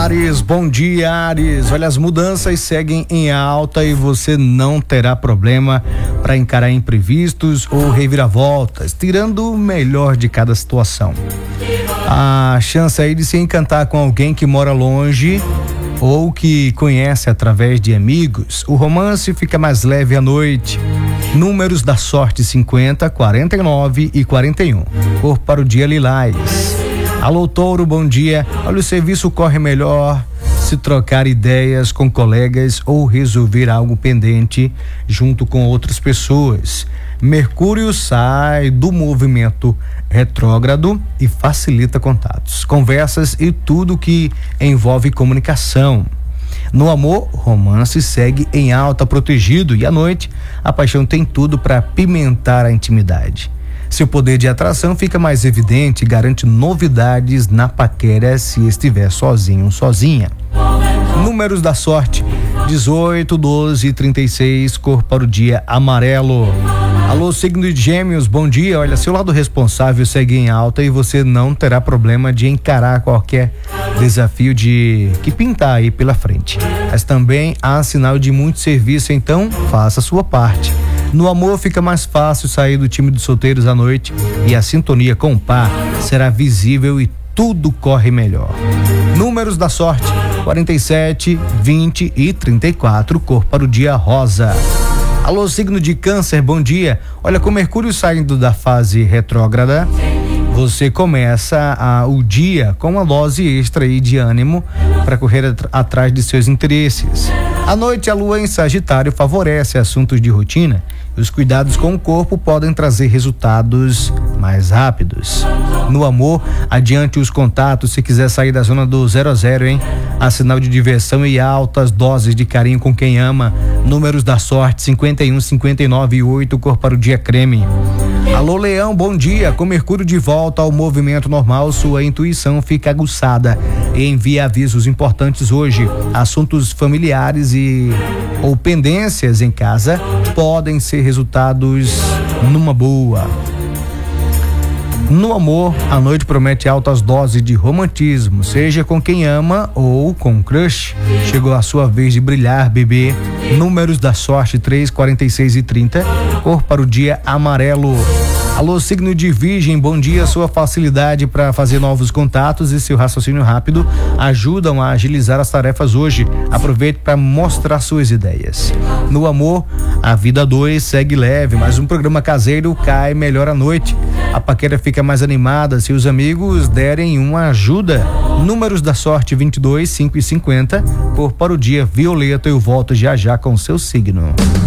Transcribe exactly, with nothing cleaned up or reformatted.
Ares, bom dia, Ares. Olha, as mudanças seguem em alta e você não terá problema para encarar imprevistos ou reviravoltas, tirando o melhor de cada situação. A chance aí de se encantar com alguém que mora longe ou que conhece através de amigos, o romance fica mais leve à noite. Números da sorte: cinquenta, quarenta e nove e quarenta e um. Cor para o dia: lilás. Alô, Touro, bom dia. Olha, o serviço corre melhor se trocar ideias com colegas ou resolver algo pendente junto com outras pessoas. Mercúrio sai do movimento retrógrado e facilita contatos, conversas e tudo que envolve comunicação. No amor, romance segue em alta, protegido, e à noite a paixão tem tudo para pimentar a intimidade. Seu poder de atração fica mais evidente e garante novidades na paquera se estiver sozinho, sozinha. Números da sorte: dezoito, doze e trinta e seis. Cor para o dia: amarelo. Alô, signo de Gêmeos, bom dia. Olha, seu lado responsável segue em alta e você não terá problema de encarar qualquer desafio de que pintar aí pela frente. Mas também há sinal de muito serviço, então faça a sua parte. No amor, fica mais fácil sair do time dos solteiros à noite e a sintonia com o par será visível e tudo corre melhor. Números da sorte: quarenta e sete, vinte e trinta e quatro. Cor para o dia: rosa. Alô, signo de Câncer, bom dia. Olha, com Mercúrio saindo da fase retrógrada, você começa a, o dia com uma dose extra aí de ânimo para correr at- atrás de seus interesses. À noite, a lua em Sagitário favorece assuntos de rotina e os cuidados com o corpo podem trazer resultados mais rápidos. No amor, adiante os contatos se quiser sair da zona do zero a zero, hein? Há sinal de diversão e altas doses de carinho com quem ama. Números da sorte: cinquenta e um, cinquenta e nove e oito. Cor para o dia: creme. Alô, Leão, bom dia. Com Mercúrio de volta ao movimento normal, sua intuição fica aguçada e envia avisos importantes hoje. Assuntos familiares e ou pendências em casa podem ser resultados numa boa. No amor, a noite promete altas doses de romantismo, seja com quem ama ou com crush. Chegou a sua vez de brilhar, bebê. Números da sorte: três, quarenta e seis e trinta. Cor para o dia: amarelo. Alô, signo de Virgem, bom dia. Sua facilidade para fazer novos contatos e seu raciocínio rápido ajudam a agilizar as tarefas hoje. Aproveite para mostrar suas ideias. No amor, a vida dois segue leve, mas um programa caseiro cai melhor à noite. A paquera fica mais animada se os amigos derem uma ajuda. Números da sorte: vinte e dois, cinco e cinquenta. Cor para o dia: violeta. Eu volto já já com seu signo.